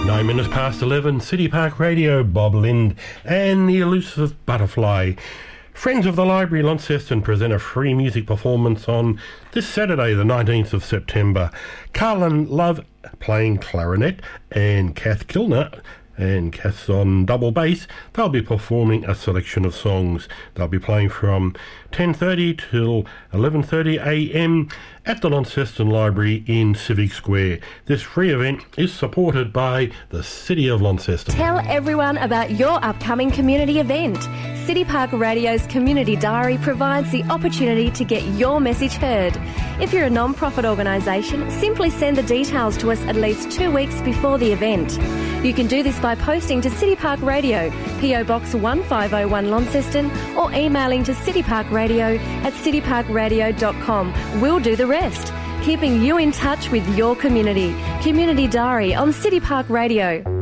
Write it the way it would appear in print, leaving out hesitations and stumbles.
9 minutes past 11, City Park Radio, Bob Lind and the Elusive Butterfly. Friends of the Library Launceston present a free music performance on this Saturday, the 19th of September. Carlin Love playing clarinet and Kath Kilner, and Kath's on double bass. They'll be performing a selection of songs. They'll be playing from 10:30 till 11:30 a.m. at the Launceston Library in Civic Square. This free event is supported by the City of Launceston. Tell everyone about your upcoming community event. City Park Radio's Community Diary provides the opportunity to get your message heard. If you're a non-profit organisation, simply send the details to us at least 2 weeks before the event. You can do this by posting to City Park Radio, PO Box 1501 Launceston, or emailing to cityparkradio@cityparkradio.com. We'll do the rest, keeping you in touch with your community. Community Diary on City Park Radio.